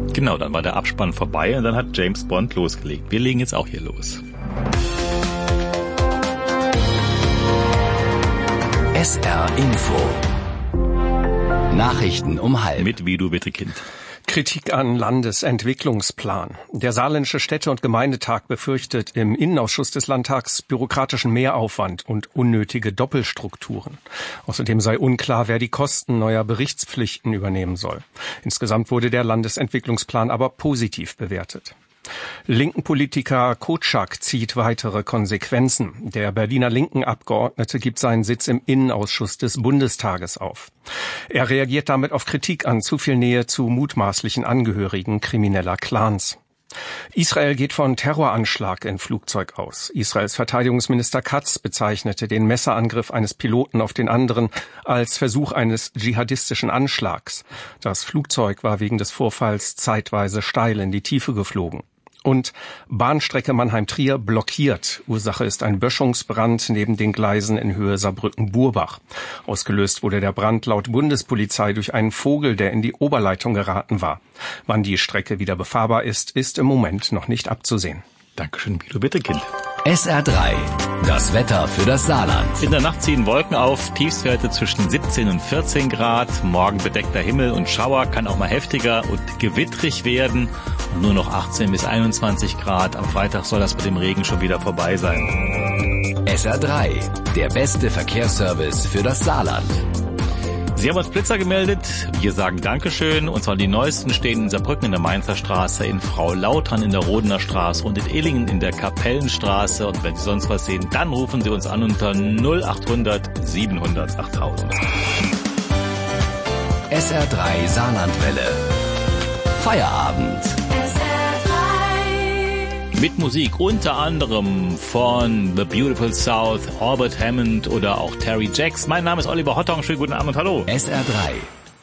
Genau, dann war der Abspann vorbei und dann hat James Bond losgelegt. Wir legen jetzt auch hier los. SR Info. Nachrichten um 12:30. Mit Vido Wittekind. Kritik an Landesentwicklungsplan. Der Saarländische Städte- und Gemeindetag befürchtet im Innenausschuss des Landtags bürokratischen Mehraufwand und unnötige Doppelstrukturen. Außerdem sei unklar, wer die Kosten neuer Berichtspflichten übernehmen soll. Insgesamt wurde der Landesentwicklungsplan aber positiv bewertet. Linken Politiker Kotschak zieht weitere Konsequenzen. Der Berliner Linken-Abgeordnete gibt seinen Sitz im Innenausschuss des Bundestages auf. Er reagiert damit auf Kritik an zu viel Nähe zu mutmaßlichen Angehörigen krimineller Clans. Israel geht von Terroranschlag in Flugzeug aus. Israels Verteidigungsminister Katz bezeichnete den Messerangriff eines Piloten auf den anderen als Versuch eines dschihadistischen Anschlags. Das Flugzeug war wegen des Vorfalls zeitweise steil in die Tiefe geflogen. Und Bahnstrecke Mannheim-Trier blockiert. Ursache ist ein Böschungsbrand neben den Gleisen in Höhe Saarbrücken-Burbach. Ausgelöst wurde der Brand laut Bundespolizei durch einen Vogel, der in die Oberleitung geraten war. Wann die Strecke wieder befahrbar ist, ist im Moment noch nicht abzusehen. Dankeschön, Vido Wittekind. SR3, das Wetter für das Saarland. In der Nacht ziehen Wolken auf, Tiefstwerte zwischen 17 und 14 Grad. Morgen bedeckter Himmel und Schauer, kann auch mal heftiger und gewittrig werden. Und nur noch 18 bis 21 Grad. Am Freitag soll das mit dem Regen schon wieder vorbei sein. SR3, der beste Verkehrsservice für das Saarland. Sie haben uns Blitzer gemeldet. Wir sagen Dankeschön. Und zwar die neuesten stehen in Saarbrücken in der Mainzer Straße, in Frau-Lautern in der Rodener Straße und in Illingen in der Kapellenstraße. Und wenn Sie sonst was sehen, dann rufen Sie uns an unter 0800 700 8000. SR3 Saarlandwelle. Feierabend. Mit Musik unter anderem von The Beautiful South, Albert Hammond oder auch Terry Jacks. Mein Name ist Oliver Hottong. Schönen guten Abend und hallo. SR3.